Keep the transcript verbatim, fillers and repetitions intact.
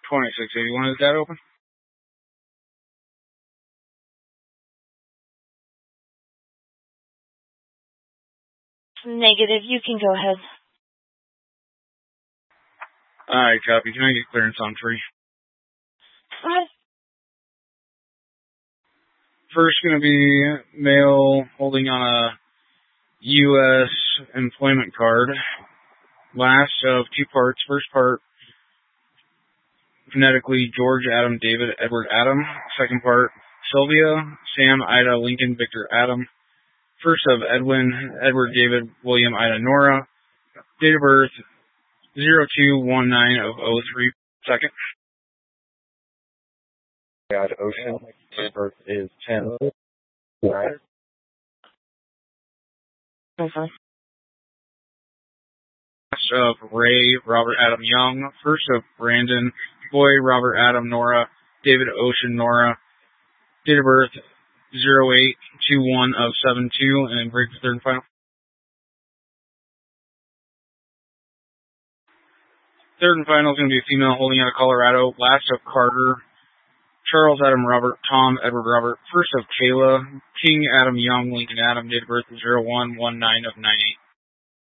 twenty-six eighty-one, is that open? Negative, you can go ahead. Alright, copy. Can I get clearance on three? What? First going to be male holding on a U S employment card. Last of two parts. First part, phonetically, George Adam David Edward Adam. Second part, Sylvia Sam Ida Lincoln Victor Adam. First of Edwin Edward David William Ida Nora. Date of birth zero two one nine of oh three. Second. God, Ocean. Date of birth is ten. Right. Okay. Last of Ray Robert Adam Young. First of Brandon Boy Robert Adam Nora. David Ocean Nora. Date of birth zero eight two one of seven two, and break the third and final. Third and final is going to be a female holding out of Colorado. Last of Carter, Charles Adam Robert, Tom Edward Robert. First of Kayla, King Adam Young, Lincoln Adam. Date of birth zero one one nine of nine eight.